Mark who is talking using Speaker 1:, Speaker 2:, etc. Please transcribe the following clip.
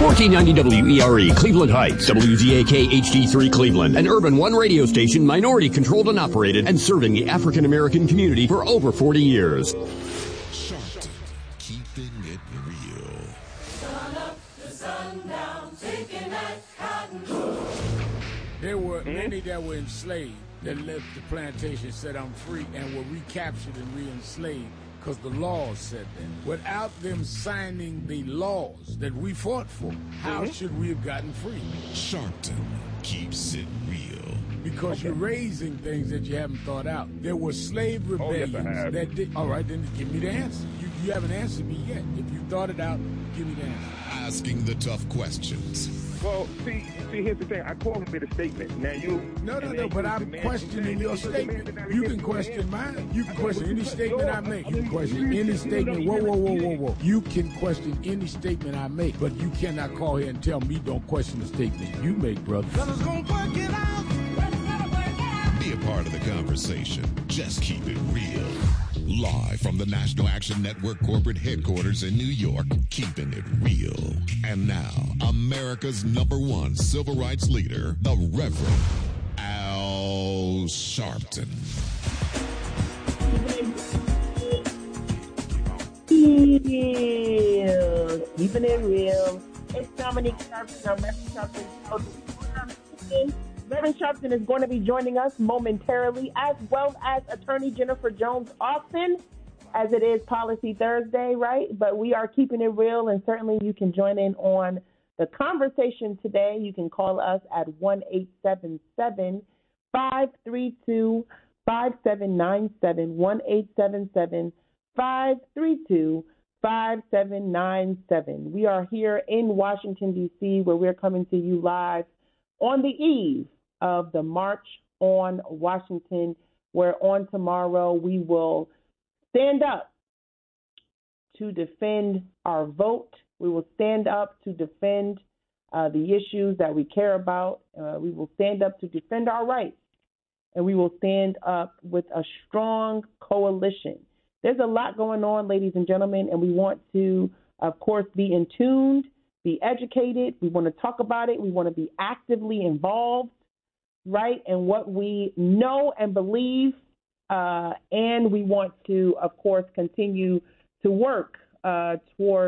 Speaker 1: 1490 WERE, Cleveland Heights, WZAK HD3 Cleveland, an Urban One radio station, minority controlled and operated, and serving the African American community for over 40 years.
Speaker 2: Sharpton, keeping it real.
Speaker 3: Sun up to sundown, taking that cotton.
Speaker 4: There were many that were enslaved that left the plantation set them free and were recaptured and re-enslaved because the laws said that. Without them signing the laws that we fought for, how should we have gotten free?
Speaker 2: Sharpton keeps it real.
Speaker 4: Because you're raising things that you haven't thought out. There were slave rebellions that did. All right, then give me the answer. You haven't answered me yet. If you thought it out, give me the answer.
Speaker 2: Asking the tough questions.
Speaker 5: Well, see, here's the thing. I made a statement. Now
Speaker 4: No, but I'm questioning your statement. You can question mine. You can question any statement I make. You can question any statement. Whoa. You can question any statement I make, but you cannot call here and tell me don't question the statement you make, brother.
Speaker 2: Be a part of the conversation. Just keep it real. Live from the National Action Network corporate headquarters in New York, keeping it real. And now, America's #1 civil rights leader, the Reverend Al Sharpton.
Speaker 6: Keeping it real. It's Dominique Sharpton. I'm Reverend Sharpton. Reverend Sharpton is going to be joining us momentarily, as well as Attorney Jennifer Jones-Austin, as it is Policy Thursday, right? But we are keeping it real, and certainly you can join in on the conversation today. You can call us at 1-877-532-5797, 1-877-532-5797. We are here in Washington, D.C., where we're coming to you live on the eve of the March on Washington, where on tomorrow we will stand up to defend our vote. We will stand up to defend the issues that we care about. We will stand up to defend our rights, and we will stand up with a strong coalition. There's a lot going on, ladies and gentlemen, and we want to, of course, be in tune, be educated. We want to talk about it. We want to be actively involved, right, in what we know and believe. And we want to, of course, continue to work toward